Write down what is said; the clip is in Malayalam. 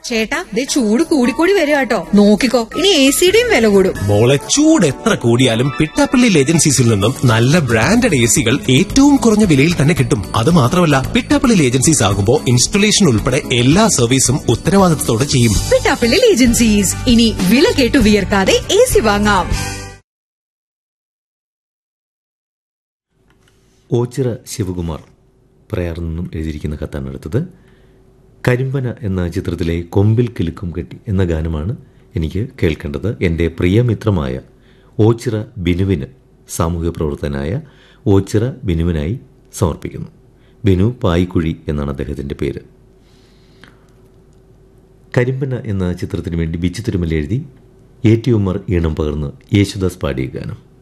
ചേട്ടാ, ദേ ചൂട് കൂടിക്കൂടി വരിക കേട്ടോ. നോക്കിക്കോ, ഇനി AC-യുടെയും വില കൂടും. മോളെ, ചൂട് എത്ര കൂടിയാലും പിട്ടാപ്പള്ളി ഏജൻസീസിൽ നിന്നും നല്ല ബ്രാൻഡഡ് AC-കൾ ഏറ്റവും കുറഞ്ഞ വിലയിൽ തന്നെ കിട്ടും. അത് മാത്രമല്ല, പിട്ടാപ്പള്ളി ഏജൻസീസ് ആകുമ്പോൾ ഇൻസ്റ്റലേഷൻ ഉൾപ്പെടെ എല്ലാ സർവീസും ഉത്തരവാദിത്തത്തോടെ ചെയ്യും. പിട്ടാപ്പള്ളി ഏജൻസീസ്, ഇനി വില കേട്ടു വിയർക്കാതെ AC വാങ്ങാം. ഓച്ചിറ ശിവകുമാർ പ്രയാറിൽ നിന്നും എഴുതിയിരിക്കുന്ന കത്താണ് അടുത്തത്. കരിമ്പന എന്ന ചിത്രത്തിലെ കൊമ്പിൽ കിലുക്കും കെട്ടി എന്ന ഗാനമാണ് എനിക്ക് കേൾക്കേണ്ടത്. എൻ്റെ പ്രിയമിത്രമായ ഓച്ചിറ ബിനുവിന്, സാമൂഹിക പ്രവർത്തകനായ ഓച്ചിറ ബിനുവിനായി സമർപ്പിക്കുന്നു. ബിനു പായിക്കുഴി എന്നാണ് അദ്ദേഹത്തിൻ്റെ പേര്. കരിമ്പന എന്ന ചിത്രത്തിന് വേണ്ടി ബിച്ചു തിരുമല എഴുതി AT ഉമ്മർ ഈണം പകർന്ന് യേശുദാസ് പാടിയ ഗാനം.